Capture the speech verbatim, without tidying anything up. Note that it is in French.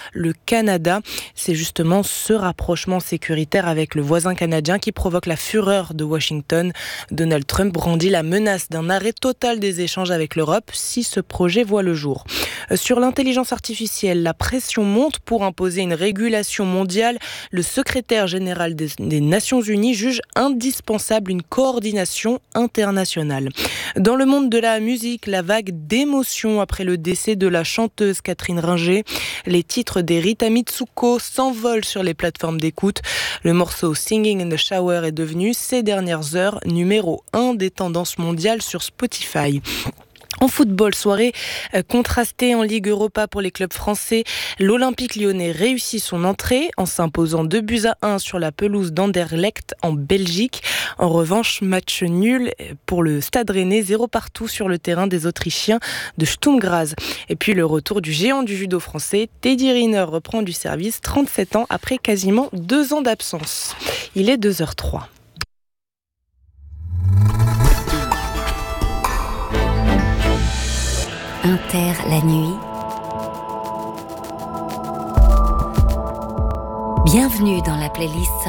le Canada. C'est justement ce rapprochement sécuritaire avec le voisin canadien qui provoque la fureur de Washington. Donald Trump brandit la menace d'un arrêt total des échanges avec l'Europe si ce projet voit le jour. Sur l'intelligence artificielle, la pression monte pour imposer une régulation mondiale. Le secrétaire général des, des Nations Unies juge indispensable une coordination internationale. Dans le monde de la musique, la vague d'émotion après le décès de la chanteuse Catherine Ringer. Les titres des Rita Mitsuko s'envolent sur les plateformes d'écoute. Le morceau Singing in the Shower est devenu ces dernières heures numéro un des tendances mondiales sur Spotify. En football, soirée contrastée en Ligue Europa pour les clubs français. L'Olympique lyonnais réussit son entrée en s'imposant deux buts à un sur la pelouse d'Anderlecht en Belgique. En revanche, match nul pour le Stade Rennais, zéro partout sur le terrain des Autrichiens de Sturm Graz. Et puis le retour du géant du judo français, Teddy Riner reprend du service trente-sept ans après quasiment deux ans d'absence. Il est deux heures trois. Inter la nuit. Bienvenue dans la playlist